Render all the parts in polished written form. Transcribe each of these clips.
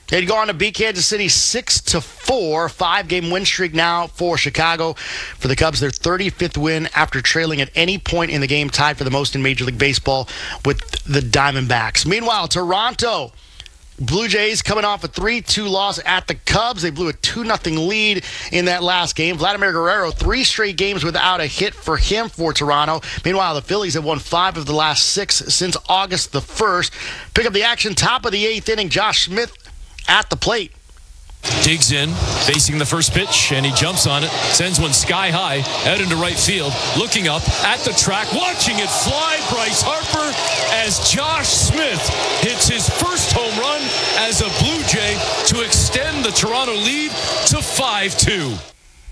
They'd go on to beat Kansas City 6-4. 5-game win streak now for Chicago. For the Cubs, their 35th win after trailing at any point in the game, tied for the most in Major League Baseball with the Diamondbacks. Meanwhile, Toronto Blue Jays coming off a 3-2 loss at the Cubs. They blew a 2-0 lead in that last game. Vladimir Guerrero, 3 straight games without a hit for him for Toronto. Meanwhile, the Phillies have won 5 of the last 6 since August the 1st. Pick up the action, top of the 8th inning. Josh Smith at the plate. Digs in, facing the first pitch, and he jumps on it, sends one sky high out into right field, looking up at the track, watching it fly. Bryce Harper as Josh Smith hits his first home run as a Blue Jay to extend the Toronto lead to 5-2.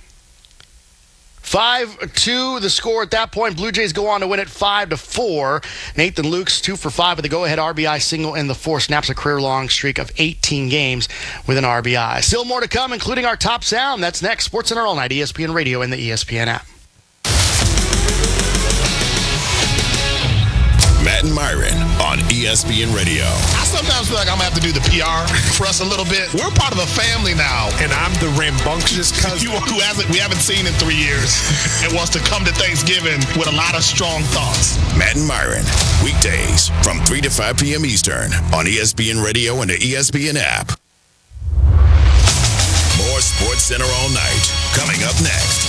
5-2 the score at that point. Blue Jays go on to win it 5-4. Nathan Lukes 2 for 5 with the go-ahead RBI single in the 4th, snaps a career-long streak of 18 games with an RBI. Still more to come, including our top sound. That's next. SportsCenter All Night, ESPN Radio and the ESPN app. Matt and Myron on ESPN Radio. I sometimes feel like I'm going to have to do the PR for us a little bit. We're part of a family now. And I'm the rambunctious cousin we haven't seen in 3 years and wants to come to Thanksgiving with a lot of strong thoughts. Matt and Myron, weekdays from 3 to 5 p.m. Eastern on ESPN Radio and the ESPN app. More SportsCenter All Night coming up next.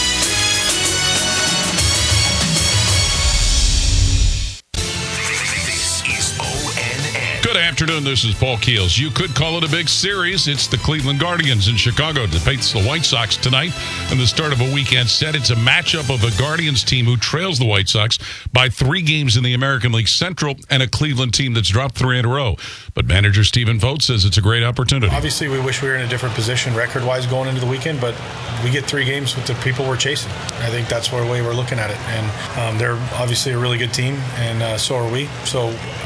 Good afternoon, this is Paul Keels. You could call it a big series. It's the Cleveland Guardians in Chicago to face the White Sox tonight and the start of a weekend set. It's a matchup of a Guardians team who trails the White Sox by 3 games in the American League Central and a Cleveland team that's dropped 3 in a row. But manager Stephen Vogt says it's a great opportunity. Obviously, we wish we were in a different position record-wise going into the weekend, but we get 3 games with the people we're chasing. I think that's the way we're looking at it. And they're obviously a really good team, and so are we. So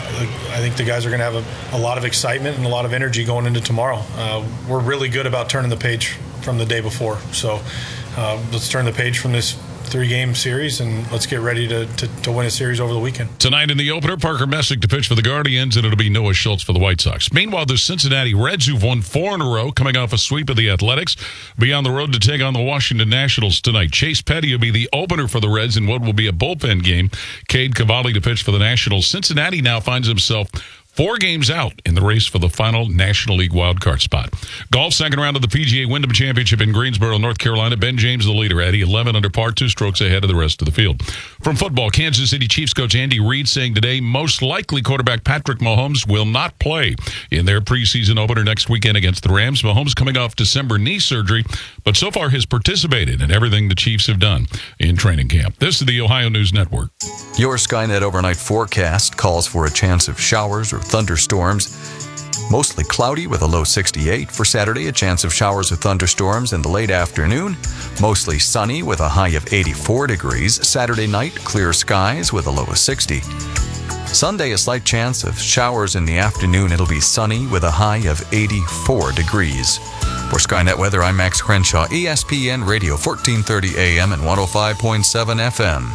I think the guys are going to have a lot of excitement and a lot of energy going into tomorrow. We're really good about turning the page from the day before. So let's turn the page from this 3-game series, and let's get ready to win a series over the weekend. Tonight in the opener, Parker Messick to pitch for the Guardians, and it'll be Noah Schultz for the White Sox. Meanwhile, the Cincinnati Reds, who've won 4 in a row, coming off a sweep of the Athletics, be on the road to take on the Washington Nationals tonight. Chase Petty will be the opener for the Reds in what will be a bullpen game. Cade Cavalli to pitch for the Nationals. Cincinnati now finds himself 4 games out in the race for the final National League wildcard spot. Golf, second round of the PGA Wyndham Championship in Greensboro, North Carolina. Ben James, the leader, at 11 under par, 2 strokes ahead of the rest of the field. From football, Kansas City Chiefs coach Andy Reid saying today most likely quarterback Patrick Mahomes will not play in their preseason opener next weekend against the Rams. Mahomes coming off December knee surgery, but so far has participated in everything the Chiefs have done in training camp. This is the Ohio News Network. Your Skynet overnight forecast calls for a chance of showers or thunderstorms. Mostly cloudy with a low 68. For Saturday, a chance of showers or thunderstorms in the late afternoon. Mostly sunny with a high of 84 degrees. Saturday night, clear skies with a low of 60. Sunday, a slight chance of showers in the afternoon. It'll be sunny with a high of 84 degrees. For Skynet Weather, I'm Max Crenshaw, ESPN Radio, 1430 AM and 105.7 FM.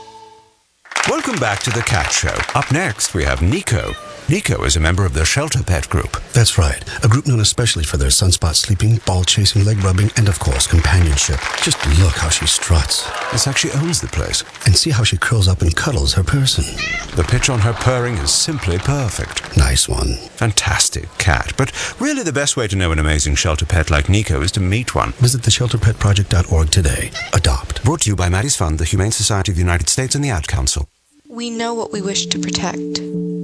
Welcome back to The Cat Show. Up next, we have Nico. Nico is a member of the Shelter Pet Group. That's right. A group known especially for their sunspot sleeping, ball chasing, leg rubbing, and of course, companionship. Just look how she struts. It's like she owns the place. And see how she curls up and cuddles her person. The pitch on her purring is simply perfect. Nice one. Fantastic cat. But really the best way to know an amazing shelter pet like Nico is to meet one. Visit theshelterpetproject.org today. Adopt. Brought to you by Maddie's Fund, the Humane Society of the United States, and the Ad Council. We know what we wish to protect.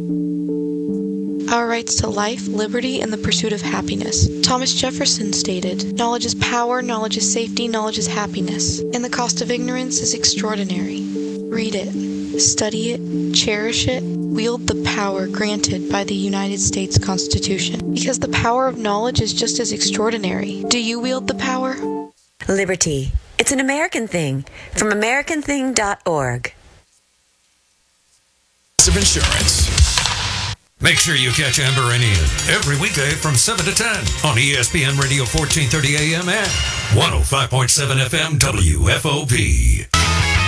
Our rights to life, liberty, and the pursuit of happiness. Thomas Jefferson stated, "Knowledge is power, knowledge is safety, knowledge is happiness, and the cost of ignorance is extraordinary." Read it, study it, cherish it, wield the power granted by the United States Constitution. Because the power of knowledge is just as extraordinary. Do you wield the power? Liberty. It's an American thing. From AmericanThing.org. Of insurance. Make sure you catch Amber and Ian every weekday from 7 to 10 on ESPN Radio 1430 AM and 105.7 FM WFOP.